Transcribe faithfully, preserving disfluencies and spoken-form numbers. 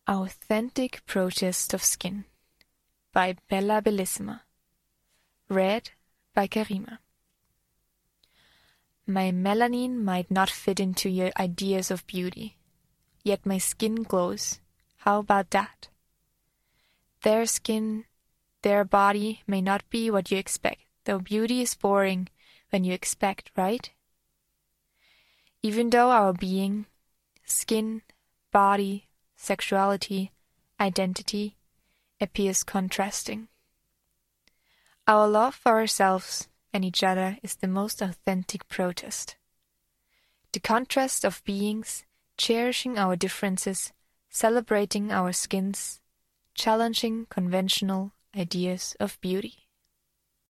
Authentic Protest of Skin by Bella Bellissima. Read by Karima. My melanin might not fit into your ideas of beauty, yet my skin glows. How about that? Their skin, their body may not be what you expect, though beauty is boring when you expect, right? Even though our being, skin, body, sexuality, identity, appears contrasting. Our love for ourselves and each other is the most authentic protest. The contrast of beings, cherishing our differences, celebrating our skins, challenging conventional ideas of beauty.